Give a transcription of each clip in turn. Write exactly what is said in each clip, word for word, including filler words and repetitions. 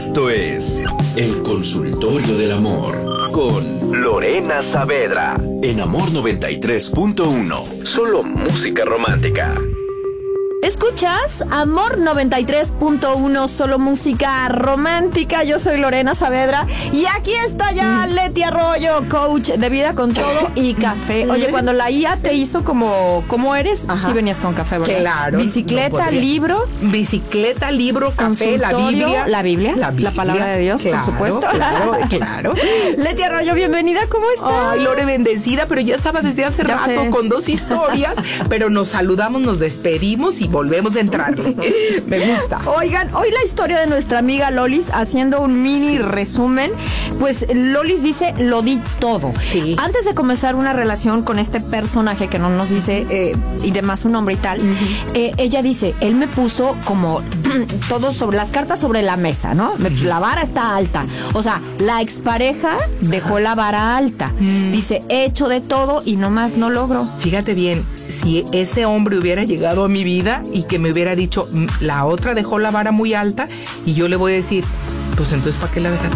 Esto es El Consultorio del Amor con Lorena Saavedra en Amor noventa y tres punto uno. Solo música romántica. ¿Escuchas? Amor noventa y tres punto uno, solo música romántica. Yo soy Lorena Saavedra y aquí está ya Leti Arroyo, coach de vida con todo y café. Oye, cuando la I A te hizo como, ¿cómo eres? Ajá. Sí venías con café, ¿verdad? Claro. Bicicleta, no libro. Bicicleta, libro, café, la Biblia. La Biblia. La Biblia. La palabra de Dios, claro, por supuesto. Claro, claro. Leti Arroyo, bienvenida, ¿cómo estás? Ay, Lore, bendecida, pero ya estaba desde hace Ya rato sé. con dos historias, pero nos saludamos, nos despedimos y volvemos a entrarle. Me gusta. Oigan, hoy la historia de nuestra amiga Lolis, haciendo un mini Sí. resumen, pues Lolis dice, lo di todo. Sí. Antes de comenzar una relación con este personaje que no nos dice eh, y demás su nombre y tal, uh-huh. eh, ella dice, él me puso como todo sobre las cartas sobre la mesa, ¿no? Uh-huh. La vara está alta. O sea, la expareja dejó la vara alta. Uh-huh. Dice, he hecho de todo y nomás no logro. Fíjate bien, si ese hombre hubiera llegado a mi vida y que me hubiera dicho, la otra dejó la vara muy alta, y yo le voy a decir, pues entonces ¿para qué la dejaste?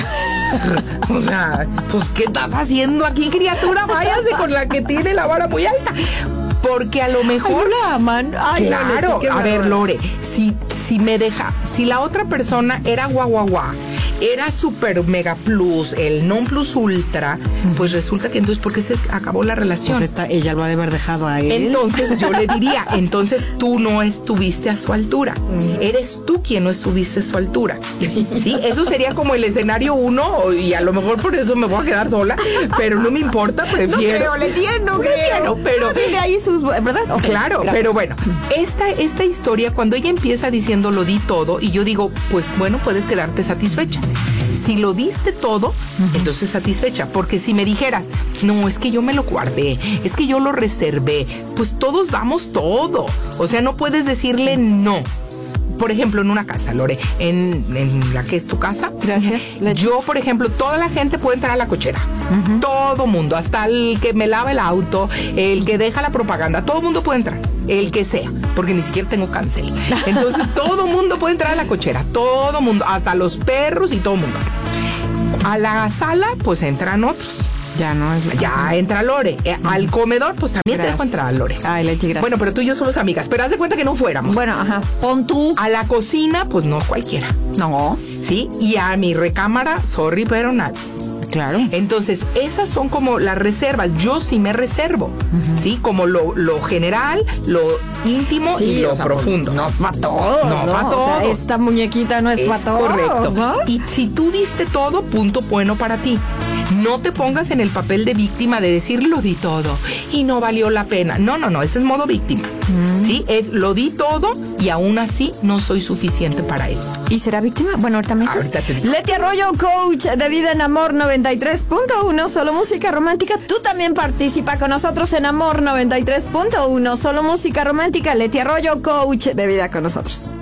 O sea, pues ¿qué estás haciendo aquí, criatura? Váyase con la que tiene la vara muy alta. Porque a lo mejor... Ay, no la aman. Ay, claro, Lore, a ver, Lore, si, si me deja, si la otra persona era guau, guau, guau, era super mega plus, el non plus ultra, uh-huh. pues resulta que entonces, ¿por qué se acabó la relación? Pues esta, ella lo ha de haber dejado a él. Entonces yo le diría, entonces tú no estuviste a su altura. Uh-huh. Eres tú quien no estuviste a su altura. ¿Sí? Eso sería como el escenario uno, y a lo mejor por eso me voy a quedar sola, pero no me importa, prefiero. No creo, le entiendo, no prefiero, pero... No tiene ahí sus... ¿Verdad? Okay, claro, gracias. Pero bueno, esta, esta historia, cuando ella empieza diciendo lo di todo, y yo digo, pues bueno, puedes quedarte satisfecha. Si lo diste todo, uh-huh. entonces satisfecha. Porque si me dijeras, no, es que yo me lo guardé, es que yo lo reservé, pues todos damos todo. O sea, no puedes decirle no. Por ejemplo, en una casa, Lore, en, en la que es tu casa. Gracias. Yo, por ejemplo, toda la gente puede entrar a la cochera. Uh-huh. Todo mundo, hasta el que me lava el auto, el que deja la propaganda, todo mundo puede entrar. El que sea, porque ni siquiera tengo cancel. Entonces, todo mundo puede entrar a la cochera. Todo mundo, hasta los perros y todo mundo. A la sala, pues entran otros. Ya no es... Ya entra Lore. Eh, al comedor, pues también gracias. Te dejo entrar a Lore. Ay, Leti, gracias. Bueno, pero tú y yo somos amigas. Pero haz de cuenta que no fuéramos. Bueno, ajá. Pon tú. A la cocina, pues no cualquiera. No. Sí. Y a mi recámara, sorry, pero nada. Claro. Entonces, esas son como las reservas. Yo sí me reservo, uh-huh. ¿sí? Como lo, lo general, lo íntimo sí, y lo o sea, profundo. No para todos. No, no para todos. O sea, esta muñequita no es, es para todos. Correcto. ¿No? Y si tú diste todo, punto bueno para ti. No te pongas en el papel de víctima de decir lo di todo y no valió la pena. No, no, no, ese es modo víctima. Mm. ¿Sí? Es lo di todo y aún así no soy suficiente para él. ¿Y será víctima? Bueno, ahorita me dices. Ahorita te digo. Leti Arroyo, coach de vida en Amor noventa y tres punto uno, solo música romántica. Tú también participa con nosotros en Amor noventa y tres punto uno, solo música romántica. Leti Arroyo, coach de vida con nosotros.